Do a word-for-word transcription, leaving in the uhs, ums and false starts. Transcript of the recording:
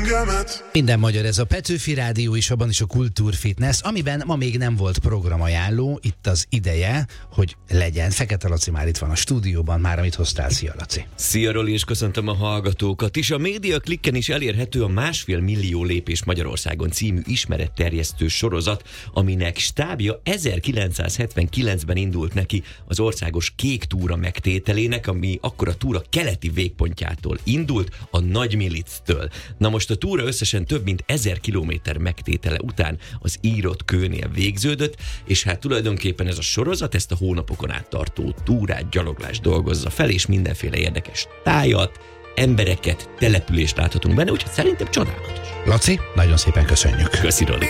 engemet. Minden magyar, ez a Petőfi Rádió és abban is a Kultúr Fitness, amiben ma még nem volt programajánló, itt az ideje, hogy legyen. Fekete Laci már itt van a stúdióban, már amit hoztál. Szia, Laci! Szia, Roli, és köszöntöm a hallgatókat is. A Média Klikken is elérhető a Másfél millió lépés Magyarországon című ismeretterjesztő sorozat, aminek stábja ezerkilencszázhetvenkilencben indult neki az országos Kék túra megtételének, ami akkor a túra keleti végpontjától indult, a Nagymilictől. Na most a túra összesen több mint ezer kilométer megtétele után az írott kőnél végződött, és hát tulajdonképpen ez a sorozat ezt a hónapokon át tartó túrát, gyaloglást dolgozza fel, és mindenféle érdekes tájat, embereket, települést láthatunk benne, úgyhogy szerintem csodálatos. Laci, nagyon szépen köszönjük. Köszi, Roli.